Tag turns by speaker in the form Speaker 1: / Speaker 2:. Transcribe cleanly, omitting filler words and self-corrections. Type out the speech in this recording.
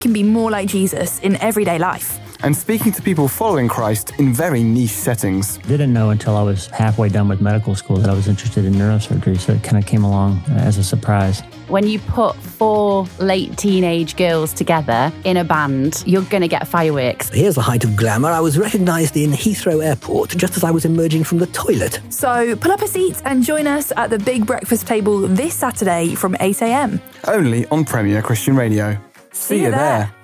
Speaker 1: can be more like Jesus in everyday life.
Speaker 2: And speaking to people following Christ in very niche settings.
Speaker 3: Didn't know until I was halfway done with medical school that I was interested in neurosurgery, so it kind of came along as a surprise.
Speaker 4: When you put 4 late teenage girls together in a band, you're going to get fireworks.
Speaker 5: Here's the height of glamour. I was recognised in Heathrow Airport just as I was emerging from the toilet.
Speaker 1: So pull up a seat and join us at the Big Breakfast Table this Saturday from 8 a.m.
Speaker 2: Only on Premier Christian Radio.
Speaker 1: See you there.